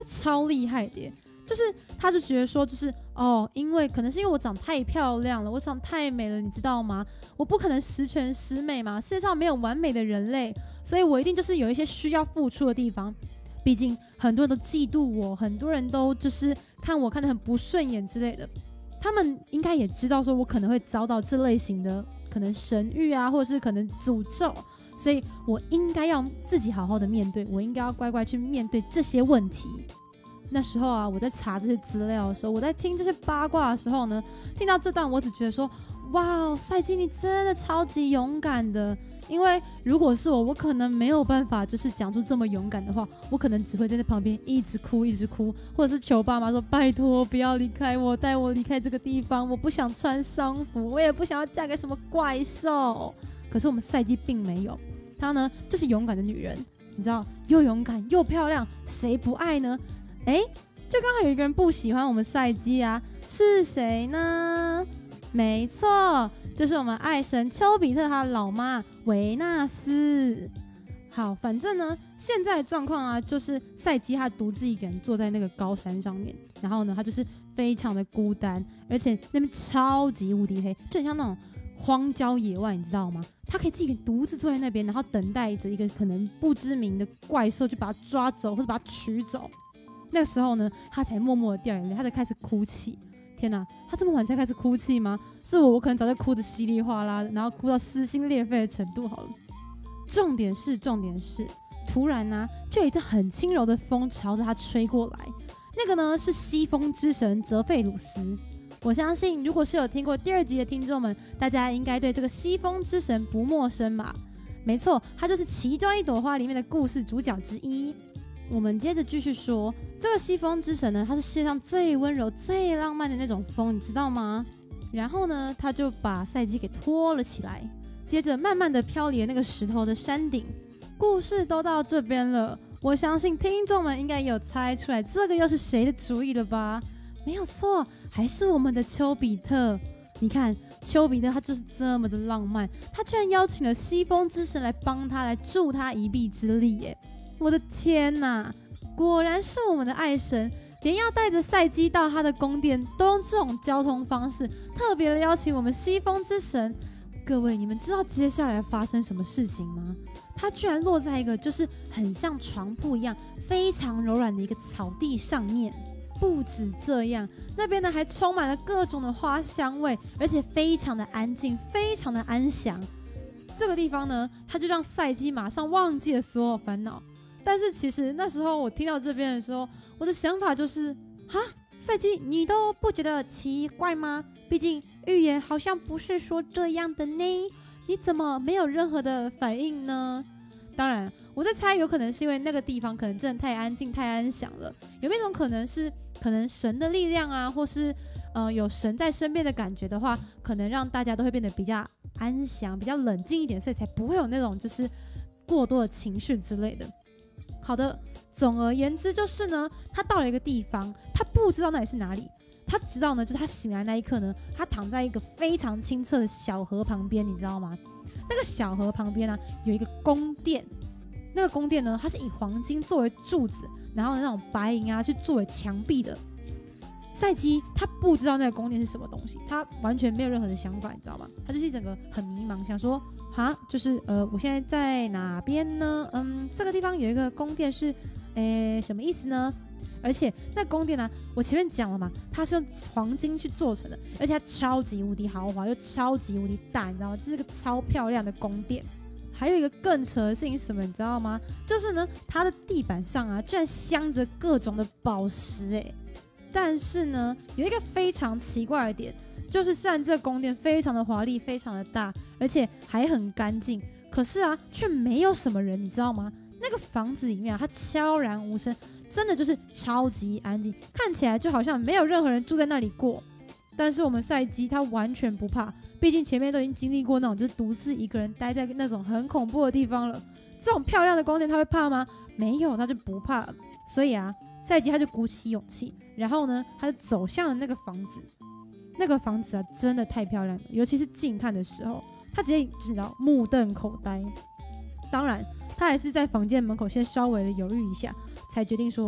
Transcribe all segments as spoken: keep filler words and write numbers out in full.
超厉害的耶，就是他就觉得说，就是哦，因为可能是因为我长太漂亮了，我长太美了，你知道吗？我不可能十全十美嘛，世界上没有完美的人类，所以我一定就是有一些需要付出的地方。毕竟很多人都嫉妒我，很多人都就是看我看得很不顺眼之类的，他们应该也知道说我可能会遭到这类型的可能神谕啊，或者是可能诅咒，所以我应该要自己好好的面对，我应该要乖乖去面对这些问题。那时候啊，我在查这些资料的时候，我在听这些八卦的时候呢，听到这段我只觉得说，哇，赛姬你真的超级勇敢的。因为如果是我，我可能没有办法就是讲出这么勇敢的话，我可能只会在那旁边一直哭一直哭，或者是求爸妈说拜托不要离开我，带我离开这个地方，我不想穿丧服，我也不想要嫁给什么怪兽。可是我们赛姬并没有，她呢就是勇敢的女人，你知道，又勇敢又漂亮，谁不爱呢？哎，就刚好有一个人不喜欢我们赛姬啊，是谁呢？没错，就是我们爱神丘比特他老妈维纳斯。好，反正呢，现在的状况啊，就是赛姬他独自一个人坐在那个高山上面，然后呢，他就是非常的孤单，而且那边超级无敌黑，就很像那种荒郊野外，你知道吗？他可以自己独自坐在那边，然后等待着一个可能不知名的怪兽去把他抓走或者把他取走。那个时候呢，他才默默的掉眼泪，他才开始哭泣。天哪，他这么晚才开始哭泣吗？是我，我可能早就哭得稀里哗啦的，然后哭到撕心裂肺的程度好了。重点是，重点是，突然呢、啊，就有一阵很轻柔的风朝着他吹过来。那个呢是西风之神泽费鲁斯。我相信，如果是有听过第二集的听众们，大家应该对这个西风之神不陌生嘛。没错，他就是其中一朵花里面的故事主角之一。我们接着继续说，这个西风之神呢，他是世界上最温柔、最浪漫的那种风，你知道吗？然后呢，他就把赛姬给拖了起来，接着慢慢的飘离了那个石头的山顶。故事都到这边了，我相信听众们应该有猜出来，这个又是谁的主意了吧？没有错，还是我们的丘比特。你看，丘比特他就是这么的浪漫，他居然邀请了西风之神来帮他，来助他一臂之力耶！我的天哪，果然是我们的爱神，连要带着赛姬到他的宫殿都用这种交通方式，特别的邀请我们西风之神。各位，你们知道接下来发生什么事情吗？他居然落在一个就是很像床铺一样非常柔软的一个草地上面。不止这样，那边呢还充满了各种的花香味，而且非常的安静，非常的安详。这个地方呢，他就让赛姬马上忘记了所有烦恼。但是其实那时候我听到这边的时候，我的想法就是哈，赛姬你都不觉得奇怪吗？毕竟预言好像不是说这样的呢，你怎么没有任何的反应呢？当然我在猜，有可能是因为那个地方可能真的太安静太安详了，有没有一种可能是可能神的力量啊，或是呃有神在身边的感觉的话，可能让大家都会变得比较安详比较冷静一点，所以才不会有那种就是过多的情绪之类的。好的，总而言之就是呢，他到了一个地方，他不知道那里是哪里，他知道呢，就是他醒来那一刻呢，他躺在一个非常清澈的小河旁边，你知道吗？那个小河旁边呢、啊，有一个宫殿，那个宫殿呢，它是以黄金作为柱子，然后那种白银啊去作为墙壁的。赛姬他不知道那个宫殿是什么东西，他完全没有任何的想法，你知道吗？他就是一整个很迷茫，想说哈，就是呃，我现在在哪边呢？嗯，这个地方有一个宫殿是，诶，什么意思呢？而且那宫殿呢、啊，我前面讲了嘛，它是用黄金去做成的，而且它超级无敌豪华，又超级无敌大，你知道吗？这是个超漂亮的宫殿。还有一个更扯的事情是什么，你知道吗？就是呢，它的地板上啊，居然镶着各种的宝石、欸，哎。但是呢，有一个非常奇怪的点，就是虽然这个宫殿非常的华丽，非常的大，而且还很干净，可是啊，却没有什么人，你知道吗？那个房子里面啊，它悄然无声，真的就是超级安静，看起来就好像没有任何人住在那里过。但是我们赛姬他完全不怕，毕竟前面都已经经历过那种就是独自一个人待在那种很恐怖的地方了。这种漂亮的宫殿他会怕吗？没有，他就不怕。所以啊，赛姬他就鼓起勇气，然后呢，他就走向了那个房子。那个房子啊，真的太漂亮了，尤其是近看的时候，他直接知道目瞪口呆。当然，他还是在房间门口先稍微的犹豫一下，才决定说：“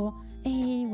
哎、我